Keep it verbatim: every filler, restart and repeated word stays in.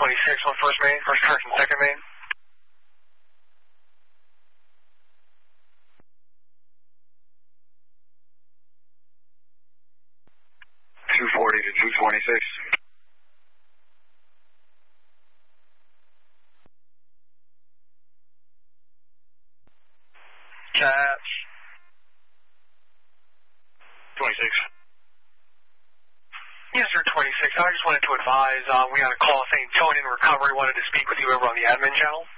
twenty-six on first main, first first and second main. two forty to two twenty-six. Catch. twenty-six. Yes, sir, twenty-six. I just wanted to advise, uh, we got a call saying towing in recovery wanted to speak with you over on the admin channel.